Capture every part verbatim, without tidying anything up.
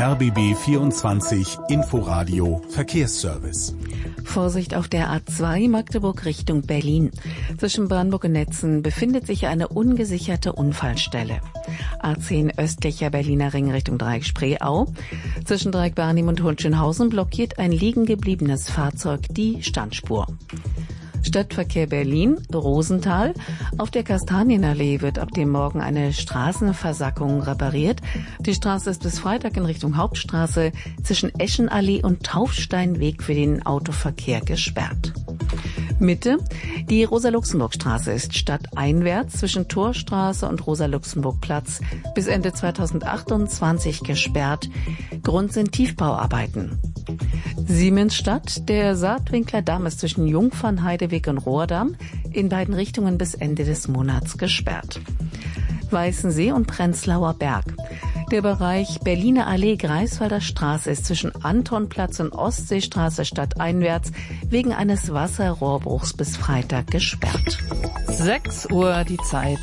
R B B vierundzwanzig Inforadio Verkehrsservice. Vorsicht auf der A zwei Magdeburg Richtung Berlin. Zwischen Brandenburg und Netzen befindet sich eine ungesicherte Unfallstelle. A zehn östlicher Berliner Ring Richtung Dreieck Spreeau. Zwischen Dreieck Barnim und Hohenschönhausen blockiert ein liegen gebliebenes Fahrzeug die Standspur. Stadtverkehr Berlin, Rosenthal. Auf der Kastanienallee wird ab dem Morgen eine Straßenversackung repariert. Die Straße ist bis Freitag in Richtung Hauptstraße zwischen Eschenallee und Taufsteinweg für den Autoverkehr gesperrt. Mitte. Die Rosa-Luxemburg-Straße ist stadteinwärts zwischen Torstraße und Rosa-Luxemburg-Platz bis Ende zweitausendachtundzwanzig gesperrt. Grund sind Tiefbauarbeiten. Siemensstadt. Der Saatwinkler Damm ist zwischen Jungfernheideweg und Rohrdamm in beiden Richtungen bis Ende des Monats gesperrt. Weißensee und Prenzlauer Berg. Der Bereich Berliner Allee Greifswalder Straße ist zwischen Antonplatz und Ostseestraße stadteinwärts wegen eines Wasserrohrbruchs bis Freitag gesperrt. sechs Uhr die Zeit.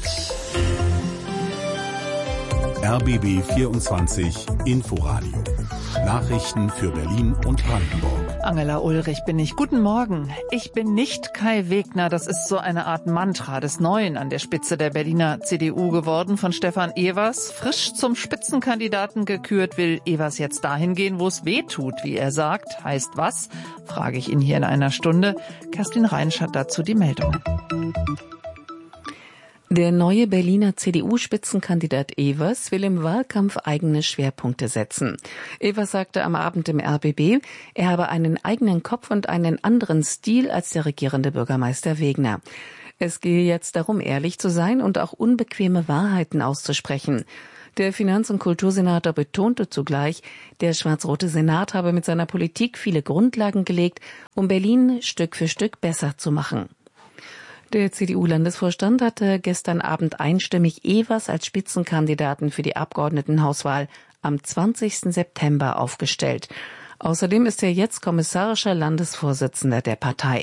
R B B vierundzwanzig Inforadio. Nachrichten für Berlin und Brandenburg. Angela Ulrich bin ich. Guten Morgen. Ich bin nicht Kai Wegner. Das ist so eine Art Mantra des Neuen an der Spitze der Berliner C D U geworden von Stefan Evers. Frisch zum Spitzenkandidaten gekürt, will Evers jetzt dahin gehen, wo es weh tut, wie er sagt. Heißt was? Frage ich ihn hier in einer Stunde. Kerstin Reinsch hat dazu die Meldungen. Der neue Berliner C D U-Spitzenkandidat Evers will im Wahlkampf eigene Schwerpunkte setzen. Evers sagte am Abend im R B B, er habe einen eigenen Kopf und einen anderen Stil als der regierende Bürgermeister Wegner. Es gehe jetzt darum, ehrlich zu sein und auch unbequeme Wahrheiten auszusprechen. Der Finanz- und Kultursenator betonte zugleich, der schwarz-rote Senat habe mit seiner Politik viele Grundlagen gelegt, um Berlin Stück für Stück besser zu machen. Der C D U-Landesvorstand hatte gestern Abend einstimmig Evers als Spitzenkandidaten für die Abgeordnetenhauswahl am zwanzigsten September aufgestellt. Außerdem ist er jetzt kommissarischer Landesvorsitzender der Partei.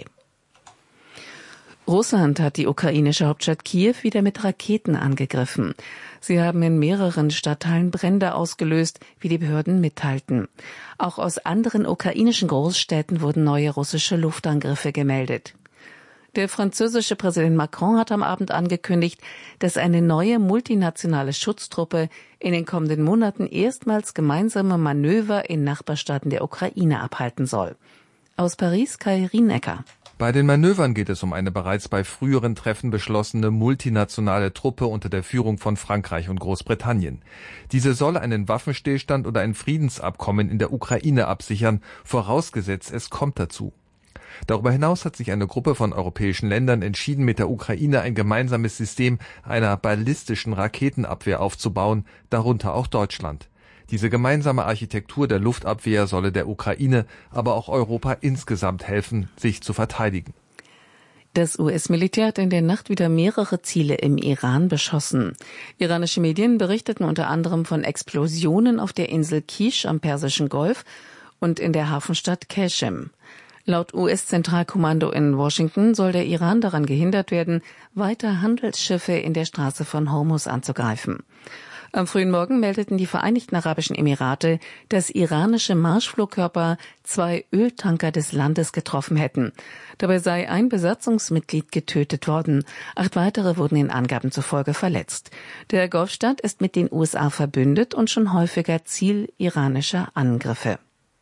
Russland hat die ukrainische Hauptstadt Kiew wieder mit Raketen angegriffen. Sie haben in mehreren Stadtteilen Brände ausgelöst, wie die Behörden mitteilten. Auch aus anderen ukrainischen Großstädten wurden neue russische Luftangriffe gemeldet. Der französische Präsident Macron hat am Abend angekündigt, dass eine neue multinationale Schutztruppe in den kommenden Monaten erstmals gemeinsame Manöver in Nachbarstaaten der Ukraine abhalten soll. Aus Paris, Kai Rienecker. Bei den Manövern geht es um eine bereits bei früheren Treffen beschlossene multinationale Truppe unter der Führung von Frankreich und Großbritannien. Diese soll einen Waffenstillstand oder ein Friedensabkommen in der Ukraine absichern, vorausgesetzt es kommt dazu. Darüber hinaus hat sich eine Gruppe von europäischen Ländern entschieden, mit der Ukraine ein gemeinsames System einer ballistischen Raketenabwehr aufzubauen, darunter auch Deutschland. Diese gemeinsame Architektur der Luftabwehr solle der Ukraine, aber auch Europa insgesamt helfen, sich zu verteidigen. Das U S-Militär hat in der Nacht wieder mehrere Ziele im Iran beschossen. Iranische Medien berichteten unter anderem von Explosionen auf der Insel Kish am Persischen Golf und in der Hafenstadt Qashem. Laut U S-Zentralkommando in Washington soll der Iran daran gehindert werden, weiter Handelsschiffe in der Straße von Hormuz anzugreifen. Am frühen Morgen meldeten die Vereinigten Arabischen Emirate, dass iranische Marschflugkörper zwei Öltanker des Landes getroffen hätten. Dabei sei ein Besatzungsmitglied getötet worden. Acht weitere wurden den Angaben zufolge verletzt. Der Golfstaat ist mit den U S A verbündet und schon häufiger Ziel iranischer Angriffe.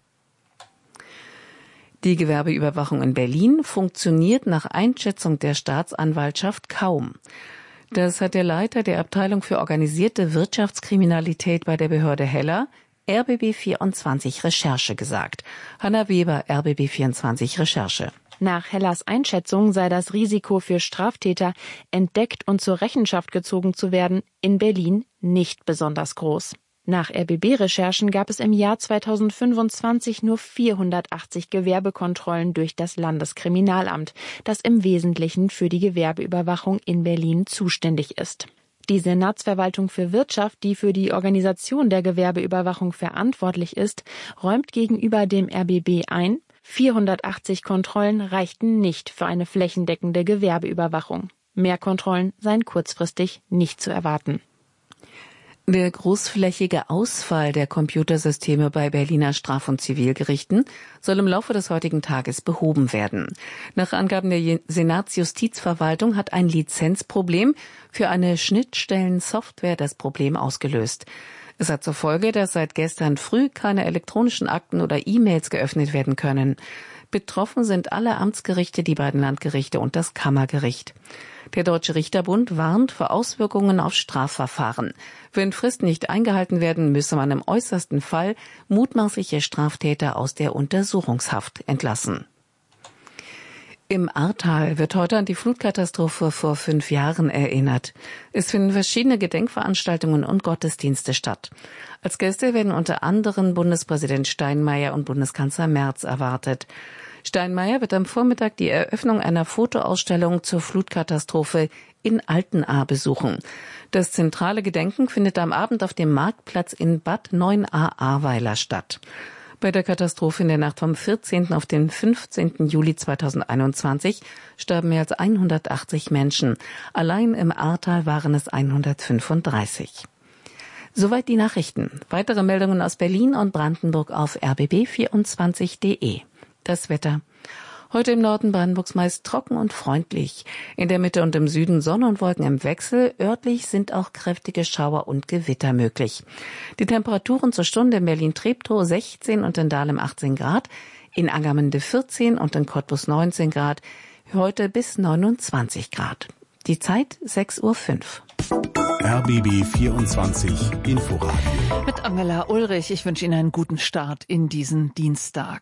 Die Gewerbeüberwachung in Berlin funktioniert nach Einschätzung der Staatsanwaltschaft kaum. Das hat der Leiter der Abteilung für organisierte Wirtschaftskriminalität bei der Behörde Heller, R B B vierundzwanzig Recherche gesagt. Hanna Weber, R B B vierundzwanzig Recherche. Nach Hellers Einschätzung sei das Risiko für Straftäter, entdeckt und zur Rechenschaft gezogen zu werden, in Berlin nicht besonders groß. Nach R B B-Recherchen gab es im Jahr zweitausendfünfundzwanzig nur vierhundertachtzig Gewerbekontrollen durch das Landeskriminalamt, das im Wesentlichen für die Gewerbeüberwachung in Berlin zuständig ist. Die Senatsverwaltung für Wirtschaft, die für die Organisation der Gewerbeüberwachung verantwortlich ist, räumt gegenüber dem R B B ein, vierhundertachtzig Kontrollen reichten nicht für eine flächendeckende Gewerbeüberwachung. Mehr Kontrollen seien kurzfristig nicht zu erwarten. Der großflächige Ausfall der Computersysteme bei Berliner Straf- und Zivilgerichten soll im Laufe des heutigen Tages behoben werden. Nach Angaben der Senatsjustizverwaltung hat ein Lizenzproblem für eine Schnittstellensoftware das Problem ausgelöst. Es hat zur Folge, dass seit gestern früh keine elektronischen Akten oder E-Mails geöffnet werden können. Betroffen sind alle Amtsgerichte, die beiden Landgerichte und das Kammergericht. Der Deutsche Richterbund warnt vor Auswirkungen auf Strafverfahren. Wenn Fristen nicht eingehalten werden, müsse man im äußersten Fall mutmaßliche Straftäter aus der Untersuchungshaft entlassen. Im Ahrtal wird heute an die Flutkatastrophe vor fünf Jahren erinnert. Es finden verschiedene Gedenkveranstaltungen und Gottesdienste statt. Als Gäste werden unter anderem Bundespräsident Steinmeier und Bundeskanzler Merz erwartet. Steinmeier wird am Vormittag die Eröffnung einer Fotoausstellung zur Flutkatastrophe in Altenahr besuchen. Das zentrale Gedenken findet am Abend auf dem Marktplatz in Bad Neuenahr-Ahrweiler statt. Bei der Katastrophe in der Nacht vom vierzehnten auf den fünfzehnten Juli zweitausendeinundzwanzig starben mehr als hundertachtzig Menschen. Allein im Ahrtal waren es hundertfünfunddreißig. Soweit die Nachrichten. Weitere Meldungen aus Berlin und Brandenburg auf r b b vierundzwanzig punkt d e. Das Wetter. Heute im Norden Brandenburgs meist trocken und freundlich. In der Mitte und im Süden Sonne und Wolken im Wechsel. Örtlich sind auch kräftige Schauer und Gewitter möglich. Die Temperaturen zur Stunde in Berlin-Treptow sechzehn und in Dahlem achtzehn Grad, in Angermünde vierzehn und in Cottbus neunzehn Grad, heute bis neunundzwanzig Grad. Die Zeit sechs Uhr fünf. R B B vierundzwanzig Inforadio. Mit Angela Ulrich. Ich wünsche Ihnen einen guten Start in diesen Dienstag.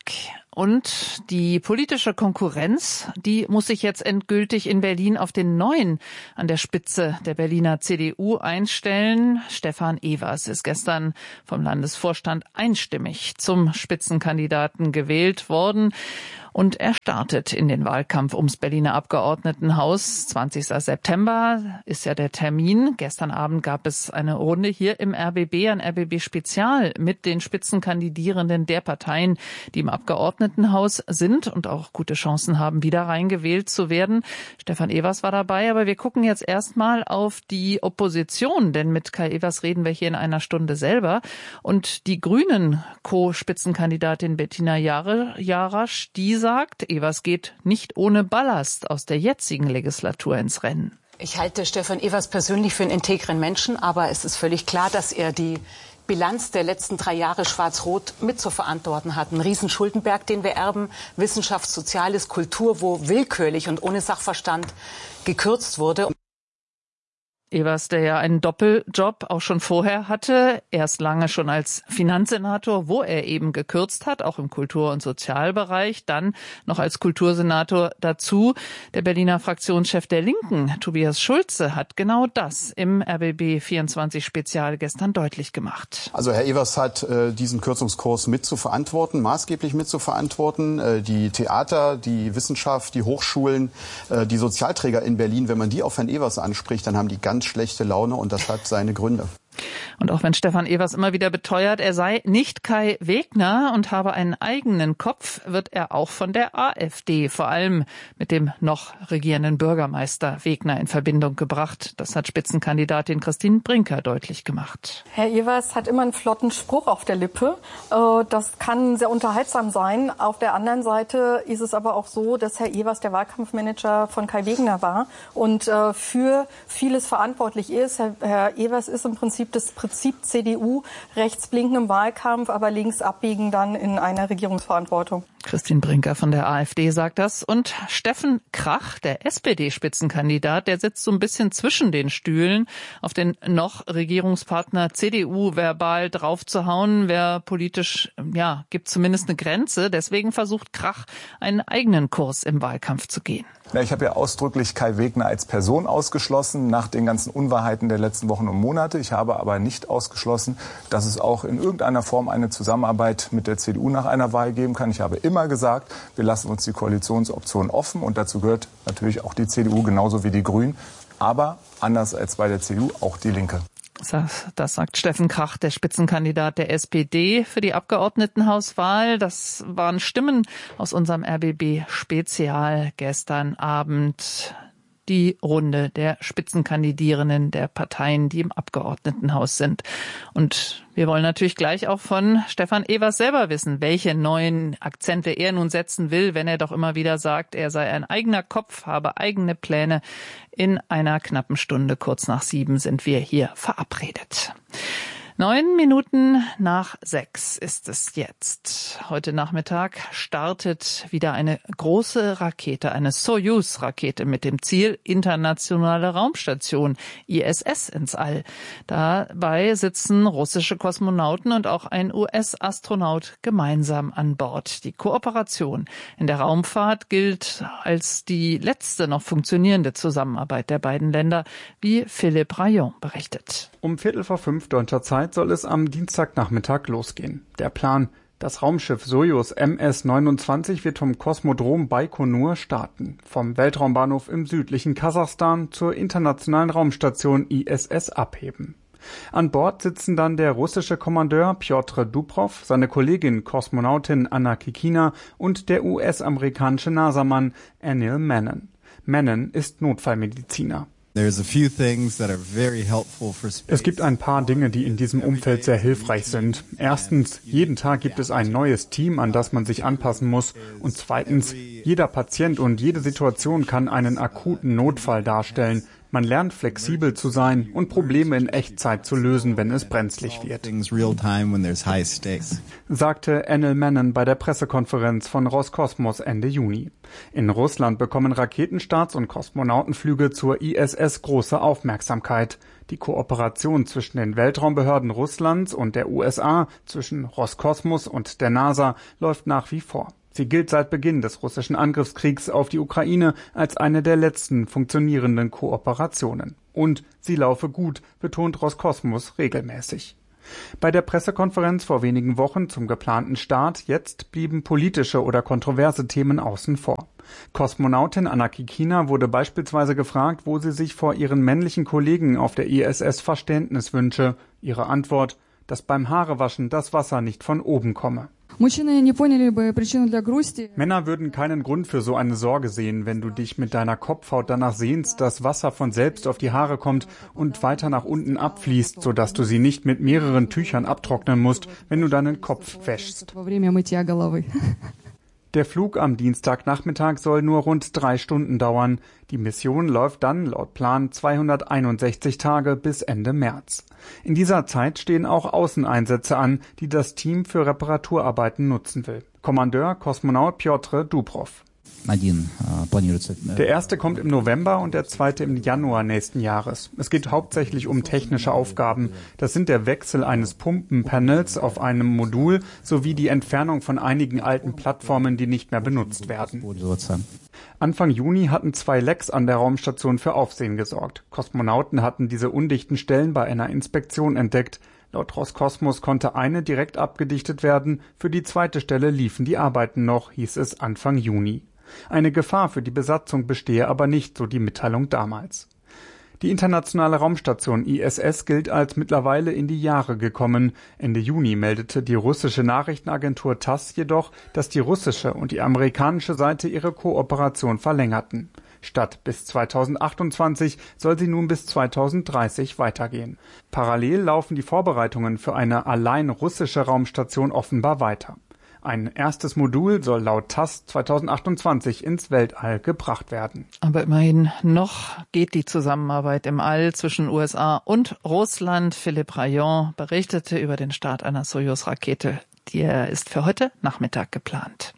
Und die politische Konkurrenz, die muss sich jetzt endgültig in Berlin auf den Neuen an der Spitze der Berliner C D U einstellen. Stefan Evers ist gestern vom Landesvorstand einstimmig zum Spitzenkandidaten gewählt worden. Und er startet in den Wahlkampf ums Berliner Abgeordnetenhaus. zwanzigsten September ist ja der Termin. Gestern Abend gab es eine Runde hier im R B B, ein R B B-Spezial mit den Spitzenkandidierenden der Parteien, die im Abgeordnetenhaus sind und auch gute Chancen haben, wieder reingewählt zu werden. Stefan Evers war dabei, aber wir gucken jetzt erstmal auf die Opposition, denn mit Kai Evers reden wir hier in einer Stunde selber. Und die Grünen Co-Spitzenkandidatin Bettina Jarasch, die sagt, Evers geht nicht ohne Ballast aus der jetzigen Legislatur ins Rennen. Ich halte Stefan Evers persönlich für einen integren Menschen, aber es ist völlig klar, dass er die Bilanz der letzten drei Jahre Schwarz-Rot mit zu verantworten hat. Ein Riesenschuldenberg, den wir erben, Wissenschaft, Soziales, Kultur, wo willkürlich und ohne Sachverstand gekürzt wurde. Evers, der ja einen Doppeljob auch schon vorher hatte, erst lange schon als Finanzsenator, wo er eben gekürzt hat, auch im Kultur- und Sozialbereich, dann noch als Kultursenator dazu. Der Berliner Fraktionschef der Linken, Tobias Schulze, hat genau das im R B B vierundzwanzig Spezial gestern deutlich gemacht. Also Herr Evers hat äh, diesen Kürzungskurs mit zu verantworten, maßgeblich mit zu verantworten. Äh, die Theater, die Wissenschaft, die Hochschulen, äh, die Sozialträger in Berlin, wenn man die auf Herrn Evers anspricht, dann haben die ganz schlechte Laune und das hat seine Gründe. Und auch wenn Stefan Evers immer wieder beteuert, er sei nicht Kai Wegner und habe einen eigenen Kopf, wird er auch von der AfD, vor allem mit dem noch regierenden Bürgermeister Wegner, in Verbindung gebracht. Das hat Spitzenkandidatin Christine Brinker deutlich gemacht. Herr Evers hat immer einen flotten Spruch auf der Lippe. Das kann sehr unterhaltsam sein. Auf der anderen Seite ist es aber auch so, dass Herr Evers der Wahlkampfmanager von Kai Wegner war und für vieles verantwortlich ist. Herr Evers ist im Prinzip das Prinzip C D U, rechts blinken im Wahlkampf, aber links abbiegen dann in einer Regierungsverantwortung. Christine Brinker von der AfD sagt das. Und Steffen Krach, der S P D-Spitzenkandidat, der sitzt so ein bisschen zwischen den Stühlen, auf den noch Regierungspartner C D U verbal draufzuhauen. Wer politisch, ja, gibt zumindest eine Grenze. Deswegen versucht Krach, einen eigenen Kurs im Wahlkampf zu gehen. Ja, ich habe ja ausdrücklich Kai Wegner als Person ausgeschlossen nach den ganzen Unwahrheiten der letzten Wochen und Monate. Ich habe aber nicht ausgeschlossen, dass es auch in irgendeiner Form eine Zusammenarbeit mit der C D U nach einer Wahl geben kann. Ich habe immer gesagt, wir lassen uns die Koalitionsoption offen und dazu gehört natürlich auch die C D U genauso wie die Grünen, aber anders als bei der C D U auch die Linke. Das sagt Steffen Krach, der Spitzenkandidat der S P D für die Abgeordnetenhauswahl. Das waren Stimmen aus unserem R B B-Spezial gestern Abend. die Runde der Spitzenkandidierenden der Parteien, die im Abgeordnetenhaus sind. Und wir wollen natürlich gleich auch von Stefan Evers selber wissen, welche neuen Akzente er nun setzen will, wenn er doch immer wieder sagt, er sei ein eigener Kopf, habe eigene Pläne. In einer knappen Stunde, kurz nach sieben, sind wir hier verabredet. Neun Minuten nach sechs ist es jetzt. Heute Nachmittag startet wieder eine große Rakete, eine Soyuz-Rakete mit dem Ziel internationale Raumstation I S S ins All. Dabei sitzen russische Kosmonauten und auch ein U S-Astronaut gemeinsam an Bord. Die Kooperation in der Raumfahrt gilt als die letzte noch funktionierende Zusammenarbeit der beiden Länder, wie Philippe Rayon berichtet. Um Viertel vor fünf deutscher Zeit soll es am Dienstagnachmittag losgehen. Der Plan: Das Raumschiff Sojus M S neunundzwanzig wird vom Kosmodrom Baikonur starten, vom Weltraumbahnhof im südlichen Kasachstan zur internationalen Raumstation I S S abheben. An Bord sitzen dann der russische Kommandeur Pjotr Dubrov, seine Kollegin Kosmonautin Anna Kikina und der U S-amerikanische NASA-Mann Anil Menon. Menon ist Notfallmediziner. Es gibt ein paar Dinge, die in diesem Umfeld sehr hilfreich sind. Erstens, jeden Tag gibt es ein neues Team, an das man sich anpassen muss. Und zweitens, jeder Patient und jede Situation kann einen akuten Notfall darstellen. Man lernt, flexibel zu sein und Probleme in Echtzeit zu lösen, wenn es brenzlig wird, sagte Anil Menon bei der Pressekonferenz von Roskosmos Ende Juni. In Russland bekommen Raketenstarts und Kosmonautenflüge zur I S S große Aufmerksamkeit. Die Kooperation zwischen den Weltraumbehörden Russlands und der U S A, zwischen Roskosmos und der NASA, läuft nach wie vor. Sie gilt seit Beginn des russischen Angriffskriegs auf die Ukraine als eine der letzten funktionierenden Kooperationen. Und sie laufe gut, betont Roskosmos regelmäßig. Bei der Pressekonferenz vor wenigen Wochen zum geplanten Start jetzt blieben politische oder kontroverse Themen außen vor. Kosmonautin Anna Kikina wurde beispielsweise gefragt, wo sie sich vor ihren männlichen Kollegen auf der I S S Verständnis wünsche. Ihre Antwort: dass beim Haarewaschen das Wasser nicht von oben komme. Männer würden keinen Grund für so eine Sorge sehen, wenn du dich mit deiner Kopfhaut danach sehnst, dass Wasser von selbst auf die Haare kommt und weiter nach unten abfließt, sodass du sie nicht mit mehreren Tüchern abtrocknen musst, wenn du deinen Kopf wäschst. Der Flug am Dienstagnachmittag soll nur rund drei Stunden dauern. Die Mission läuft dann laut Plan zweihunderteinundsechzig Tage bis Ende März. In dieser Zeit stehen auch Außeneinsätze an, die das Team für Reparaturarbeiten nutzen will. Kommandeur Kosmonaut Pjotr Dubrov. Der erste kommt im November und der zweite im Januar nächsten Jahres. Es geht hauptsächlich um technische Aufgaben. Das sind der Wechsel eines Pumpenpanels auf einem Modul sowie die Entfernung von einigen alten Plattformen, die nicht mehr benutzt werden. Anfang Juni hatten zwei Lecks an der Raumstation für Aufsehen gesorgt. Kosmonauten hatten diese undichten Stellen bei einer Inspektion entdeckt. Laut Roskosmos konnte eine direkt abgedichtet werden. Für die zweite Stelle liefen die Arbeiten noch, hieß es Anfang Juni. Eine Gefahr für die Besatzung bestehe aber nicht, so die Mitteilung damals. Die internationale Raumstation I S S gilt als mittlerweile in die Jahre gekommen. Ende Juni meldete die russische Nachrichtenagentur TASS jedoch, dass die russische und die amerikanische Seite ihre Kooperation verlängerten. Statt bis zweitausendachtundzwanzig soll sie nun bis zweitausenddreißig weitergehen. Parallel laufen die Vorbereitungen für eine allein russische Raumstation offenbar weiter. Ein erstes Modul soll laut TASS zweitausendachtundzwanzig ins Weltall gebracht werden. Aber immerhin noch geht die Zusammenarbeit im All zwischen U S A und Russland. Philippe Rayon berichtete über den Start einer Soyuz-Rakete. Der ist für heute Nachmittag geplant.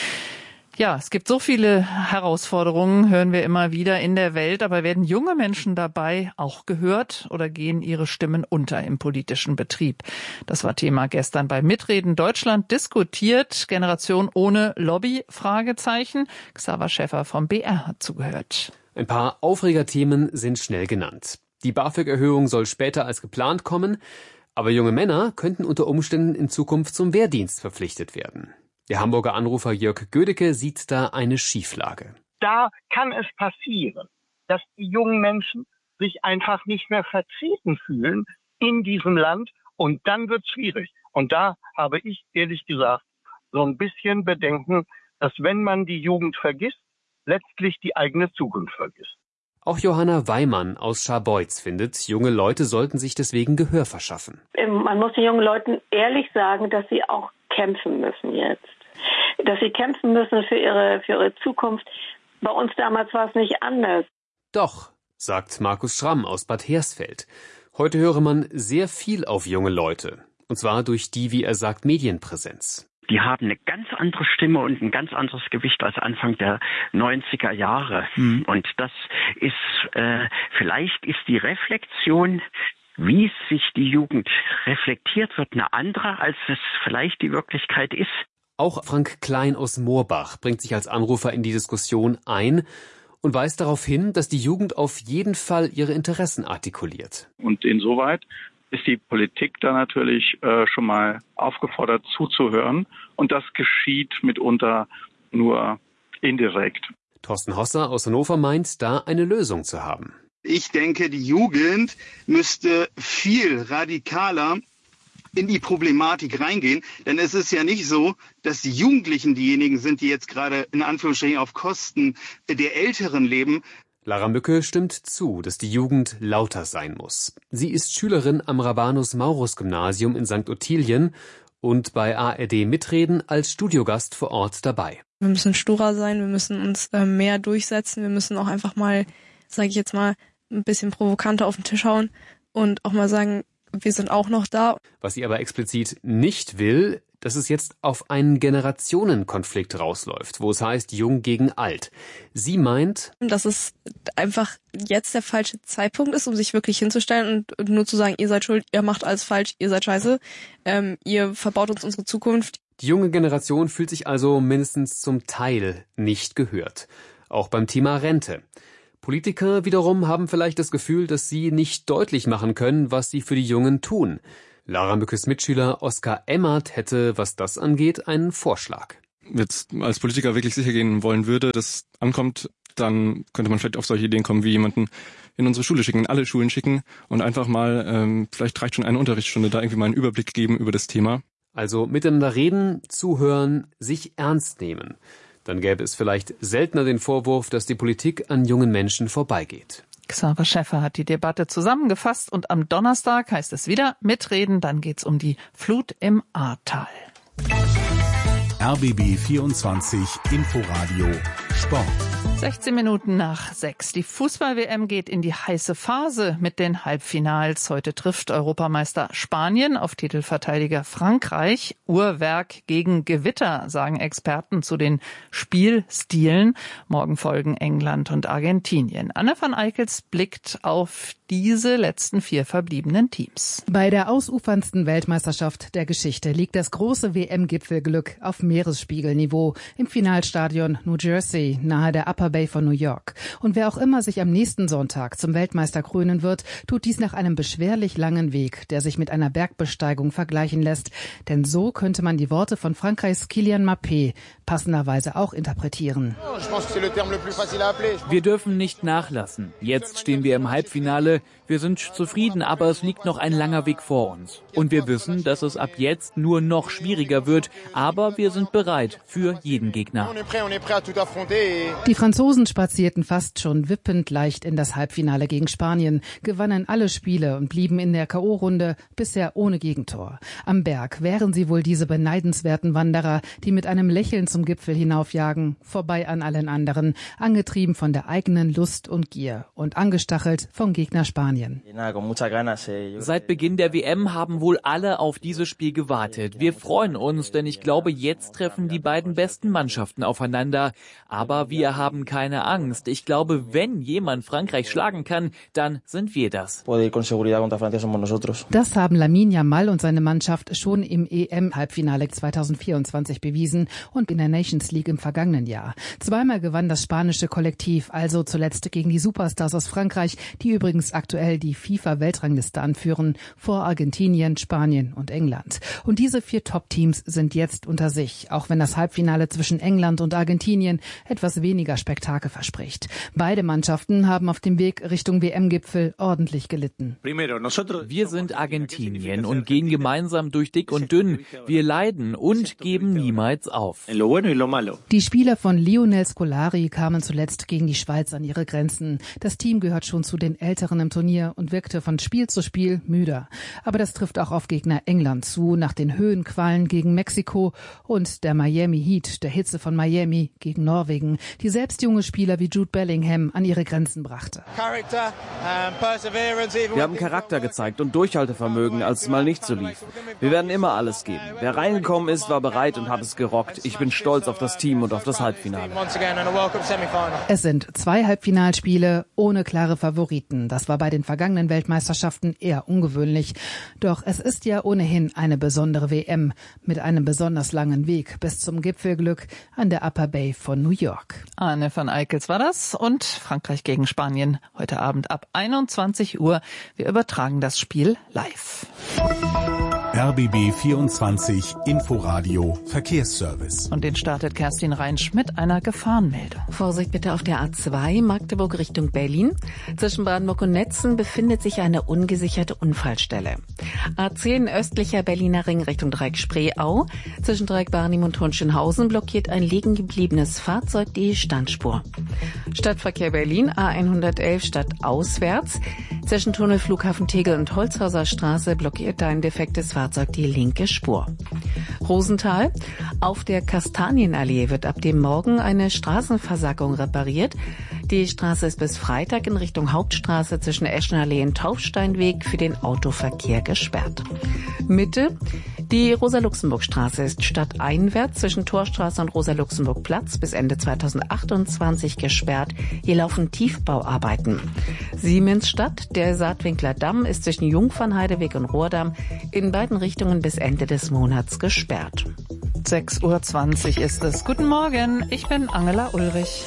Ja, es gibt so viele Herausforderungen, hören wir immer wieder in der Welt. Aber werden junge Menschen dabei auch gehört oder gehen ihre Stimmen unter im politischen Betrieb? Das war Thema gestern bei Mitreden Deutschland diskutiert. Generation ohne Lobby? Fragezeichen. Xaver Schäffer vom B R hat zugehört. Ein paar Aufregerthemen sind schnell genannt. Die BAföG-Erhöhung soll später als geplant kommen. Aber junge Männer könnten unter Umständen in Zukunft zum Wehrdienst verpflichtet werden. Der Hamburger Anrufer Jörg Gödecke sieht da eine Schieflage. Da kann es passieren, dass die jungen Menschen sich einfach nicht mehr vertreten fühlen in diesem Land und dann wird es schwierig. Und da habe ich ehrlich gesagt so ein bisschen Bedenken, dass wenn man die Jugend vergisst, letztlich die eigene Zukunft vergisst. Auch Johanna Weimann aus Scharbeutz findet, junge Leute sollten sich deswegen Gehör verschaffen. Man muss den jungen Leuten ehrlich sagen, dass sie auch kämpfen müssen jetzt. Dass sie kämpfen müssen für ihre, für ihre Zukunft. Bei uns damals war es nicht anders. Doch, sagt Markus Schramm aus Bad Hersfeld. Heute höre man sehr viel auf junge Leute. Und zwar durch die, wie er sagt, Medienpräsenz. Die haben eine ganz andere Stimme und ein ganz anderes Gewicht als Anfang der neunziger Jahre. Mhm. Und das ist, äh, vielleicht ist die Reflexion, wie sich die Jugend reflektiert wird, eine andere, als es vielleicht die Wirklichkeit ist. Auch Frank Klein aus Moorbach bringt sich als Anrufer in die Diskussion ein und weist darauf hin, dass die Jugend auf jeden Fall ihre Interessen artikuliert. Und insoweit ist die Politik da natürlich äh, schon mal aufgefordert zuzuhören. Und das geschieht mitunter nur indirekt. Thorsten Hosser aus Hannover meint, da eine Lösung zu haben. Ich denke, die Jugend müsste viel radikaler in die Problematik reingehen. Denn es ist ja nicht so, dass die Jugendlichen diejenigen sind, die jetzt gerade in Anführungsstrichen auf Kosten der Älteren leben. Lara Mücke stimmt zu, dass die Jugend lauter sein muss. Sie ist Schülerin am Rabanus-Maurus-Gymnasium in Sankt Ottilien und bei A R D Mitreden als Studiogast vor Ort dabei. Wir müssen sturer sein, wir müssen uns äh, mehr durchsetzen, wir müssen auch einfach mal, sage ich jetzt mal, ein bisschen provokanter auf den Tisch hauen und auch mal sagen, wir sind auch noch da. Was sie aber explizit nicht will, dass es jetzt auf einen Generationenkonflikt rausläuft, wo es heißt Jung gegen Alt. Sie meint, dass es einfach jetzt der falsche Zeitpunkt ist, um sich wirklich hinzustellen und nur zu sagen, ihr seid schuld, ihr macht alles falsch, ihr seid scheiße, ähm, ihr verbaut uns unsere Zukunft. Die junge Generation fühlt sich also mindestens zum Teil nicht gehört. Auch beim Thema Rente. Politiker wiederum haben vielleicht das Gefühl, dass sie nicht deutlich machen können, was sie für die Jungen tun. Lara Mückes Mitschüler Oskar Emmert hätte, was das angeht, einen Vorschlag. Jetzt als Politiker wirklich sicher gehen wollen würde, dass es ankommt, dann könnte man vielleicht auf solche Ideen kommen, wie jemanden in unsere Schule schicken, in alle Schulen schicken und einfach mal, ähm, vielleicht reicht schon eine Unterrichtsstunde, da irgendwie mal einen Überblick geben über das Thema. Also miteinander reden, zuhören, sich ernst nehmen. Dann gäbe es vielleicht seltener den Vorwurf, dass die Politik an jungen Menschen vorbeigeht. Xaver Schäffer hat die Debatte zusammengefasst und am Donnerstag heißt es wieder mitreden, dann geht's um die Flut im Ahrtal. R B B vierundzwanzig Inforadio Sport. sechzehn Minuten nach sechs. Die Fußball-W M geht in die heiße Phase mit den Halbfinals. Heute trifft Europameister Spanien auf Titelverteidiger Frankreich. Uhrwerk gegen Gewitter, sagen Experten zu den Spielstilen. Morgen folgen England und Argentinien. Anne van Eickels blickt auf diese letzten vier verbliebenen Teams. Bei der ausuferndsten Weltmeisterschaft der Geschichte liegt das große W M-Gipfelglück auf Meeresspiegelniveau im Finalstadion New Jersey, nahe der Upper Bay von New York. Und wer auch immer sich am nächsten Sonntag zum Weltmeister krönen wird, tut dies nach einem beschwerlich langen Weg, der sich mit einer Bergbesteigung vergleichen lässt. Denn so könnte man die Worte von Frankreichs Kylian Mbappé passenderweise auch interpretieren. Wir dürfen nicht nachlassen. Jetzt stehen wir im Halbfinale. Wir sind zufrieden, aber es liegt noch ein langer Weg vor uns. Und wir wissen, dass es ab jetzt nur noch schwieriger wird. Aber wir sind bereit für jeden Gegner. Die Franzosen spazierten fast schon wippend leicht in das Halbfinale gegen Spanien, gewannen alle Spiele und blieben in der K O-Runde bisher ohne Gegentor. Am Berg wären sie wohl diese beneidenswerten Wanderer, die mit einem Lächeln zum Gipfel hinaufjagen, vorbei an allen anderen, angetrieben von der eigenen Lust und Gier und angestachelt vom Gegner Spanien. Seit Beginn der W M haben wohl alle auf dieses Spiel gewartet. Wir freuen uns, denn ich glaube, jetzt treffen die beiden besten Mannschaften aufeinander. Aber wir haben keine Angst. Ich glaube, wenn jemand Frankreich schlagen kann, dann sind wir das. Das haben Lamine Yamal und seine Mannschaft schon im E M-Halbfinale zweitausendvierundzwanzig bewiesen und in der Nations League im vergangenen Jahr. Zweimal gewann das spanische Kollektiv, also zuletzt gegen die Superstars aus Frankreich, die übrigens aktuell die FIFA-Weltrangliste anführen, vor Argentinien, Spanien und England. Und diese vier Top-Teams sind jetzt unter sich, auch wenn das Halbfinale zwischen England und Argentinien etwa etwas weniger Spektakel verspricht. Beide Mannschaften haben auf dem Weg Richtung W M-Gipfel ordentlich gelitten. Wir sind Argentinien und gehen gemeinsam durch dick und dünn. Wir leiden und geben niemals auf. Die Spieler von Lionel Scolari kamen zuletzt gegen die Schweiz an ihre Grenzen. Das Team gehört schon zu den Älteren im Turnier und wirkte von Spiel zu Spiel müder. Aber das trifft auch auf Gegner England zu, nach den Höhenqualen gegen Mexiko und der Miami Heat, der Hitze von Miami gegen Norwegen, die selbst junge Spieler wie Jude Bellingham an ihre Grenzen brachte. Wir haben Charakter gezeigt und Durchhaltevermögen, als es mal nicht so lief. Wir werden immer alles geben. Wer reingekommen ist, war bereit und hat es gerockt. Ich bin stolz auf das Team und auf das Halbfinale. Es sind zwei Halbfinalspiele ohne klare Favoriten. Das war bei den vergangenen Weltmeisterschaften eher ungewöhnlich. Doch es ist ja ohnehin eine besondere W M mit einem besonders langen Weg bis zum Gipfelglück an der Upper Bay von New York. Anne van Eickels war das und Frankreich gegen Spanien heute Abend ab einundzwanzig Uhr. Wir übertragen das Spiel live. R B B vierundzwanzig Inforadio Verkehrsservice. Und den startet Kerstin Reinsch mit einer Gefahrenmeldung. Vorsicht bitte auf der A zwei Magdeburg Richtung Berlin. Zwischen Brandenburg und Netzen befindet sich eine ungesicherte Unfallstelle. A zehn östlicher Berliner Ring Richtung Dreieck Spreeau. Zwischen Dreieck Barnim und Hohenschönhausen blockiert ein liegen gebliebenes Fahrzeug die Standspur. Stadtverkehr Berlin A hundertelf stadtauswärts. Zwischen Tunnel Flughafen Tegel und Holzhauser Straße blockiert ein defektes Fahrzeug die linke Spur. Rosenthal. Auf der Kastanienallee wird ab dem Morgen eine Straßenversackung repariert. Die Straße ist bis Freitag in Richtung Hauptstraße zwischen Eschenallee und Taufsteinweg für den Autoverkehr gesperrt. Mitte. Die Rosa-Luxemburg-Straße ist stadteinwärts zwischen Torstraße und Rosa-Luxemburg-Platz bis Ende zweitausendachtundzwanzig gesperrt. Hier laufen Tiefbauarbeiten. Siemensstadt. Der Saatwinkler Damm ist zwischen Jungfernheideweg und Rohrdamm in beiden Richtungen bis Ende des Monats gesperrt. sechs Uhr zwanzig ist es. Guten Morgen, ich bin Angela Ulrich.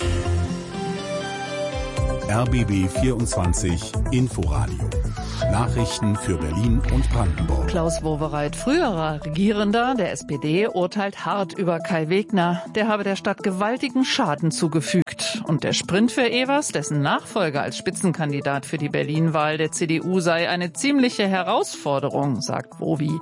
R B B vierundzwanzig Inforadio. Nachrichten für Berlin und Brandenburg. Klaus Wowereit, früherer Regierender der S P D, urteilt hart über Kai Wegner. Der habe der Stadt gewaltigen Schaden zugefügt. Und der Sprint für Evers, dessen Nachfolger als Spitzenkandidat für die Berlin-Wahl der C D U sei, eine ziemliche Herausforderung, sagt Wowi.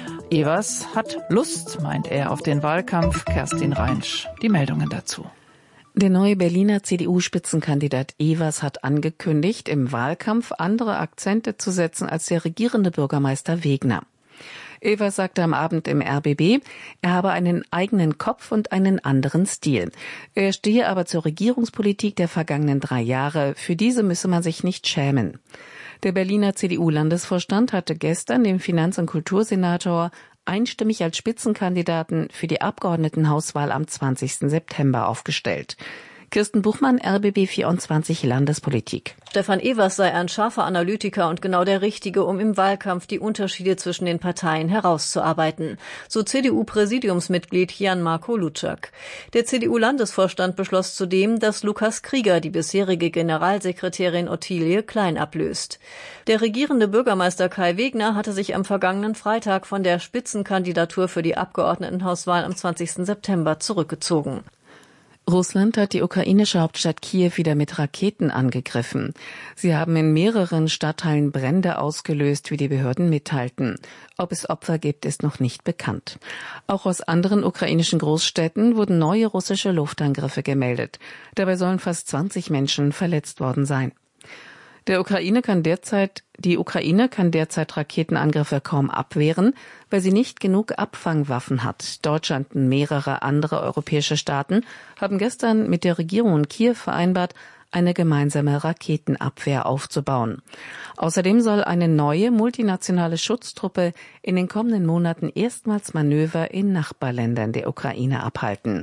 Evers hat Lust, meint er, auf den Wahlkampf. Kerstin Reinsch, die Meldungen dazu. Der neue Berliner C D U-Spitzenkandidat Evers hat angekündigt, im Wahlkampf andere Akzente zu setzen als der regierende Bürgermeister Wegner. Evers sagte am Abend im R B B, er habe einen eigenen Kopf und einen anderen Stil. Er stehe aber zur Regierungspolitik der vergangenen drei Jahre. Für diese müsse man sich nicht schämen. Der Berliner C D U-Landesvorstand hatte gestern den Finanz- und Kultursenator einstimmig als Spitzenkandidaten für die Abgeordnetenhauswahl am zwanzigsten September aufgestellt. Kirsten Buchmann, R B B vierundzwanzig Landespolitik. Stefan Evers sei ein scharfer Analytiker und genau der Richtige, um im Wahlkampf die Unterschiede zwischen den Parteien herauszuarbeiten. So C D U-Präsidiumsmitglied Jan-Marco Lutschak. Der C D U-Landesvorstand beschloss zudem, dass Lukas Krieger die bisherige Generalsekretärin Ottilie Klein ablöst. Der regierende Bürgermeister Kai Wegner hatte sich am vergangenen Freitag von der Spitzenkandidatur für die Abgeordnetenhauswahl am zwanzigsten September zurückgezogen. Russland hat die ukrainische Hauptstadt Kiew wieder mit Raketen angegriffen. Sie haben in mehreren Stadtteilen Brände ausgelöst, wie die Behörden mitteilten. Ob es Opfer gibt, ist noch nicht bekannt. Auch aus anderen ukrainischen Großstädten wurden neue russische Luftangriffe gemeldet. Dabei sollen fast zwanzig Menschen verletzt worden sein. Der Ukraine kann derzeit, die Ukraine kann derzeit Raketenangriffe kaum abwehren, weil sie nicht genug Abfangwaffen hat. Deutschland und mehrere andere europäische Staaten haben gestern mit der Regierung in Kiew vereinbart, eine gemeinsame Raketenabwehr aufzubauen. Außerdem soll eine neue multinationale Schutztruppe in den kommenden Monaten erstmals Manöver in Nachbarländern der Ukraine abhalten.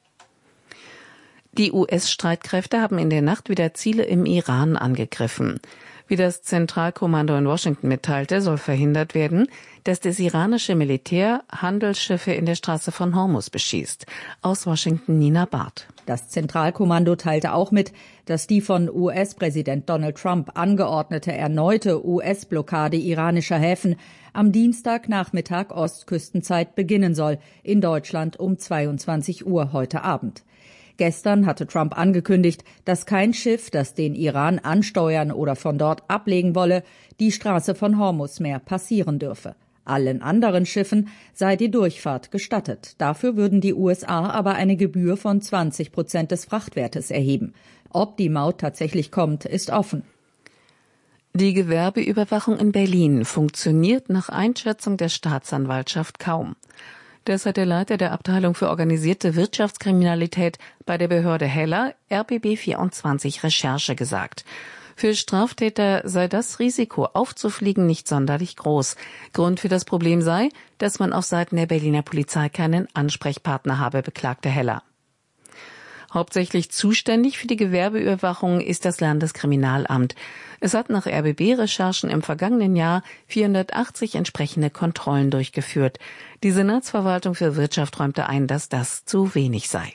Die U S-Streitkräfte haben in der Nacht wieder Ziele im Iran angegriffen. Wie das Zentralkommando in Washington mitteilte, soll verhindert werden, dass das iranische Militär Handelsschiffe in der Straße von Hormuz beschießt. Aus Washington Nina Barth. Das Zentralkommando teilte auch mit, dass die von U S-Präsident Donald Trump angeordnete erneute U S-Blockade iranischer Häfen am Dienstagnachmittag Ostküstenzeit beginnen soll, in Deutschland um zweiundzwanzig Uhr heute Abend. Gestern hatte Trump angekündigt, dass kein Schiff, das den Iran ansteuern oder von dort ablegen wolle, die Straße von Hormuz mehr passieren dürfe. Allen anderen Schiffen sei die Durchfahrt gestattet. Dafür würden die U S A aber eine Gebühr von zwanzig Prozent des Frachtwertes erheben. Ob die Maut tatsächlich kommt, ist offen. Die Gewerbeüberwachung in Berlin funktioniert nach Einschätzung der Staatsanwaltschaft kaum. Das hat der Leiter der Abteilung für organisierte Wirtschaftskriminalität bei der Behörde Heller R B B vierundzwanzig Recherche gesagt. Für Straftäter sei das Risiko, aufzufliegen, nicht sonderlich groß. Grund für das Problem sei, dass man auf Seiten der Berliner Polizei keinen Ansprechpartner habe, beklagte Heller. Hauptsächlich zuständig für die Gewerbeüberwachung ist das Landeskriminalamt. Es hat nach R B B-Recherchen im vergangenen Jahr vierhundertachtzig entsprechende Kontrollen durchgeführt. Die Senatsverwaltung für Wirtschaft räumte ein, dass das zu wenig sei.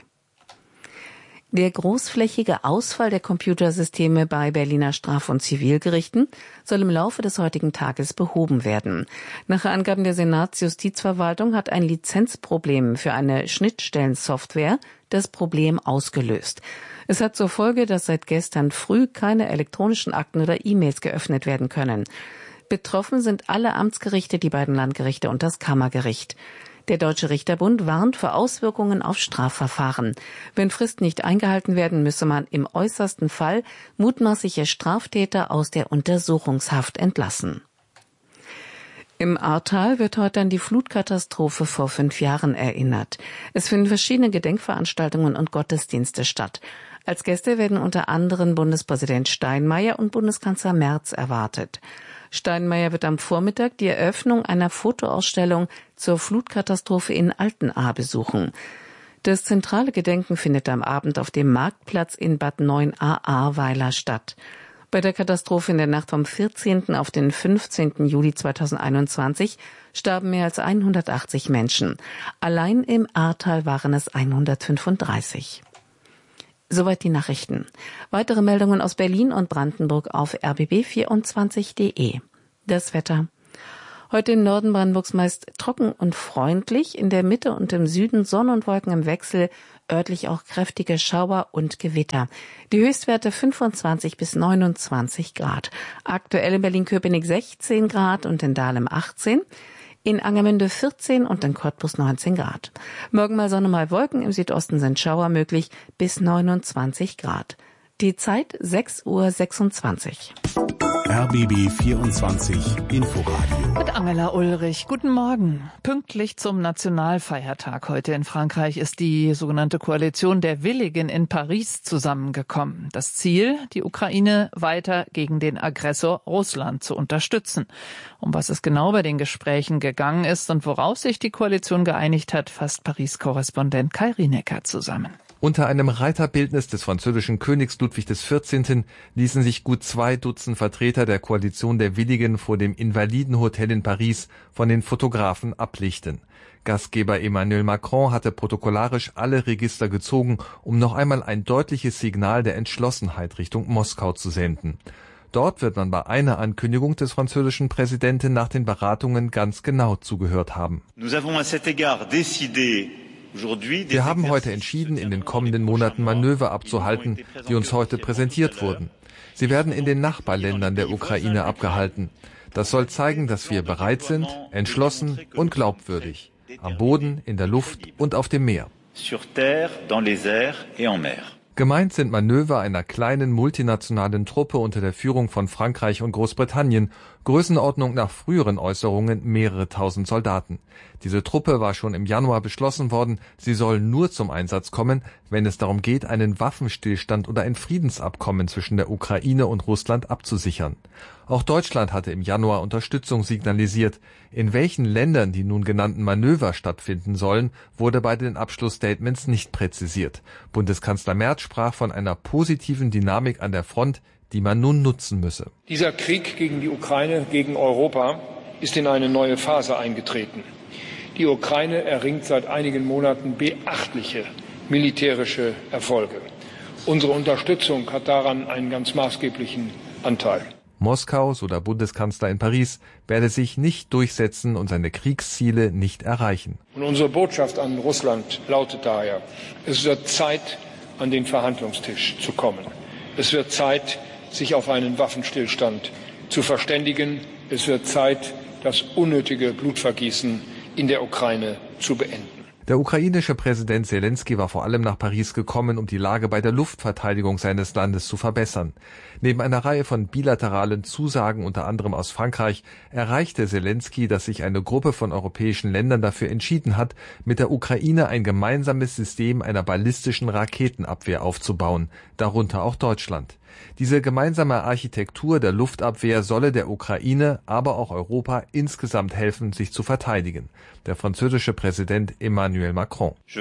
Der großflächige Ausfall der Computersysteme bei Berliner Straf- und Zivilgerichten soll im Laufe des heutigen Tages behoben werden. Nach Angaben der Senatsjustizverwaltung hat ein Lizenzproblem für eine Schnittstellensoftware das Problem ausgelöst. Es hat zur Folge, dass seit gestern früh keine elektronischen Akten oder E-Mails geöffnet werden können. Betroffen sind alle Amtsgerichte, die beiden Landgerichte und das Kammergericht. Der Deutsche Richterbund warnt vor Auswirkungen auf Strafverfahren. Wenn Fristen nicht eingehalten werden, müsse man im äußersten Fall mutmaßliche Straftäter aus der Untersuchungshaft entlassen. Im Ahrtal wird heute an die Flutkatastrophe vor fünf Jahren erinnert. Es finden verschiedene Gedenkveranstaltungen und Gottesdienste statt. Als Gäste werden unter anderem Bundespräsident Steinmeier und Bundeskanzler Merz erwartet. Steinmeier wird am Vormittag die Eröffnung einer Fotoausstellung zur Flutkatastrophe in Altenahr besuchen. Das zentrale Gedenken findet am Abend auf dem Marktplatz in Bad Neuenahr-Ahrweiler statt. Bei der Katastrophe in der Nacht vom vierzehnten auf den fünfzehnten Juli zweitausendeinundzwanzig starben mehr als hundertachtzig Menschen. Allein im Ahrtal waren es hundertfünfunddreißig. Soweit die Nachrichten. Weitere Meldungen aus Berlin und Brandenburg auf r b b vierundzwanzig punkt de. Das Wetter. Heute im Norden Brandenburgs meist trocken und freundlich, in der Mitte und im Süden Sonne und Wolken im Wechsel, örtlich auch kräftige Schauer und Gewitter. Die Höchstwerte fünfundzwanzig bis neunundzwanzig Grad. Aktuell in Berlin-Köpenick sechzehn Grad und in Dahlem achtzehn. In Angermünde vierzehn und in Cottbus neunzehn Grad. Morgen mal Sonne, mal Wolken, im Südosten sind Schauer möglich bis neunundzwanzig Grad. Die Zeit sechs Uhr sechsundzwanzig. R B B vierundzwanzig Inforadio. Mit Angela Ulrich. Guten Morgen. Pünktlich zum Nationalfeiertag heute in Frankreich ist die sogenannte Koalition der Willigen in Paris zusammengekommen. Das Ziel, die Ukraine weiter gegen den Aggressor Russland zu unterstützen. Um was es genau bei den Gesprächen gegangen ist und worauf sich die Koalition geeinigt hat, fasst Paris-Korrespondent Kai Rienecker zusammen. Unter einem Reiterbildnis des französischen Königs Ludwig des vierzehnten ließen sich gut zwei Dutzend Vertreter der Koalition der Willigen vor dem Invalidenhotel in Paris von den Fotografen ablichten. Gastgeber Emmanuel Macron hatte protokollarisch alle Register gezogen, um noch einmal ein deutliches Signal der Entschlossenheit Richtung Moskau zu senden. Dort wird man bei einer Ankündigung des französischen Präsidenten nach den Beratungen ganz genau zugehört haben. Nous avons à cet égard décidé Wir haben heute entschieden, in den kommenden Monaten Manöver abzuhalten, die uns heute präsentiert wurden. Sie werden in den Nachbarländern der Ukraine abgehalten. Das soll zeigen, dass wir bereit sind, entschlossen und glaubwürdig. Am Boden, in der Luft und auf dem Meer. Gemeint sind Manöver einer kleinen multinationalen Truppe unter der Führung von Frankreich und Großbritannien, Größenordnung nach früheren Äußerungen mehrere tausend Soldaten. Diese Truppe war schon im Januar beschlossen worden, sie soll nur zum Einsatz kommen, wenn es darum geht, einen Waffenstillstand oder ein Friedensabkommen zwischen der Ukraine und Russland abzusichern. Auch Deutschland hatte im Januar Unterstützung signalisiert. In welchen Ländern die nun genannten Manöver stattfinden sollen, wurde bei den Abschlussstatements nicht präzisiert. Bundeskanzler Merz sprach von einer positiven Dynamik an der Front, die man nun nutzen müsse. Dieser Krieg gegen die Ukraine, gegen Europa, ist in eine neue Phase eingetreten. Die Ukraine erringt seit einigen Monaten beachtliche militärische Erfolge. Unsere Unterstützung hat daran einen ganz maßgeblichen Anteil. Moskau, so der Bundeskanzler in Paris, werde sich nicht durchsetzen und seine Kriegsziele nicht erreichen. Und unsere Botschaft an Russland lautet daher: Es wird Zeit, an den Verhandlungstisch zu kommen. Es wird Zeit, sich auf einen Waffenstillstand zu verständigen. Es wird Zeit, das unnötige Blutvergießen in der Ukraine zu beenden. Der ukrainische Präsident Selenskyj war vor allem nach Paris gekommen, um die Lage bei der Luftverteidigung seines Landes zu verbessern. Neben einer Reihe von bilateralen Zusagen, unter anderem aus Frankreich, erreichte Selenskyj, dass sich eine Gruppe von europäischen Ländern dafür entschieden hat, mit der Ukraine ein gemeinsames System einer ballistischen Raketenabwehr aufzubauen, darunter auch Deutschland. Diese gemeinsame Architektur der Luftabwehr solle der Ukraine, aber auch Europa insgesamt helfen, sich zu verteidigen. Der französische Präsident Emmanuel Macron. Ich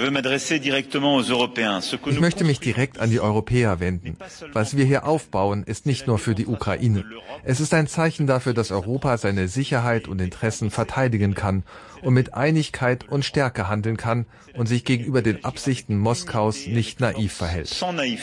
möchte mich direkt an die Europäer wenden. Was wir hier aufbauen, ist nicht nur für die Ukraine. Es ist ein Zeichen dafür, dass Europa seine Sicherheit und Interessen verteidigen kann und mit Einigkeit und Stärke handeln kann und sich gegenüber den Absichten Moskaus nicht naiv verhält.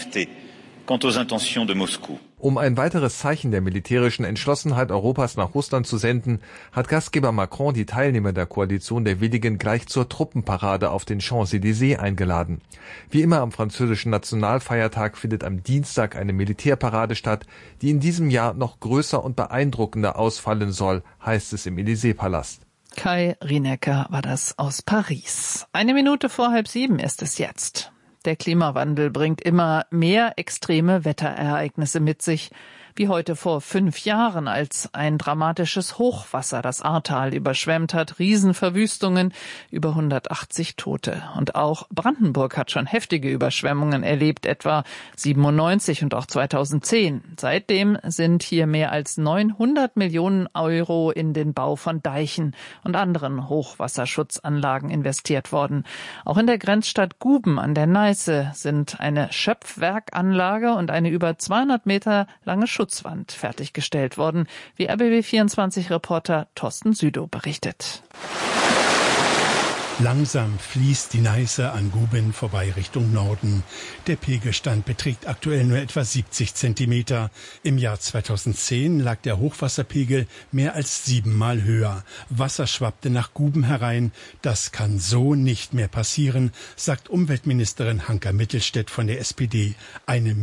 Um ein weiteres Zeichen der militärischen Entschlossenheit Europas nach Russland zu senden, hat Gastgeber Macron die Teilnehmer der Koalition der Willigen gleich zur Truppenparade auf den Champs-Élysées eingeladen. Wie immer am französischen Nationalfeiertag findet am Dienstag eine Militärparade statt, die in diesem Jahr noch größer und beeindruckender ausfallen soll, heißt es im Élysée-Palast. Kai Rienecker war das aus Paris. Eine Minute vor halb sieben ist es jetzt. Der Klimawandel bringt immer mehr extreme Wetterereignisse mit sich, wie heute vor fünf Jahren, als ein dramatisches Hochwasser das Ahrtal überschwemmt hat, Riesenverwüstungen, über hundertachtzig Tote. Und auch Brandenburg hat schon heftige Überschwemmungen erlebt, etwa siebenundneunzig und auch zweitausendzehn. Seitdem sind hier mehr als neunhundert Millionen Euro in den Bau von Deichen und anderen Hochwasserschutzanlagen investiert worden. Auch in der Grenzstadt Guben an der Neiße sind eine Schöpfwerkanlage und eine über zweihundert Meter lange Schutzwand fertiggestellt worden, wie R B B vierundzwanzig-Reporter Thorsten Südow berichtet. Langsam fließt die Neiße an Guben vorbei Richtung Norden. Der Pegelstand beträgt aktuell nur etwa siebzig Zentimeter. Im Jahr zweitausendzehn lag der Hochwasserpegel mehr als siebenmal höher. Wasser schwappte nach Guben herein. Das kann so nicht mehr passieren, sagt Umweltministerin Hanka Mittelstädt von der S P D. Eine